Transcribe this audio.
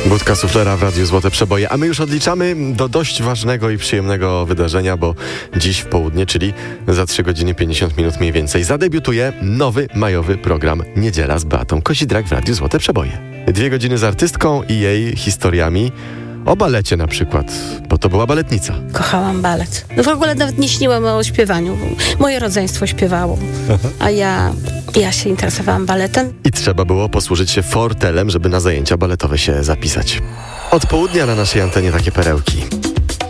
Budka suflera w Radiu Złote Przeboje, a my już odliczamy do dość ważnego i przyjemnego wydarzenia, bo dziś w południe, czyli za 3 godziny 50 minut mniej więcej, zadebiutuje nowy majowy program Niedziela z Beatą Kozidrak w Radiu Złote Przeboje. 2 godziny z artystką i jej historiami o balecie na przykład, bo to była baletnica. Kochałam balet. W ogóle nawet nie śniłam o śpiewaniu. Moje rodzeństwo śpiewało, a ja się interesowałam baletem. I trzeba było posłużyć się fortelem, żeby na zajęcia baletowe się zapisać. Od południa na naszej antenie takie perełki.